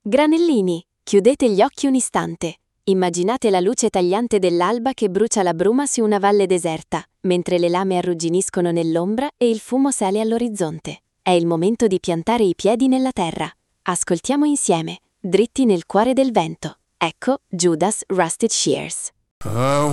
Granellini, chiudete gli occhi un istante. Immaginate la luce tagliante dell'alba che brucia la bruma su una valle deserta, mentre le lame arrugginiscono nell'ombra e il fumo sale all'orizzonte. È il momento di piantare i piedi nella terra. Ascoltiamo insieme, dritti nel cuore del vento. Ecco Judas Rusted Shears.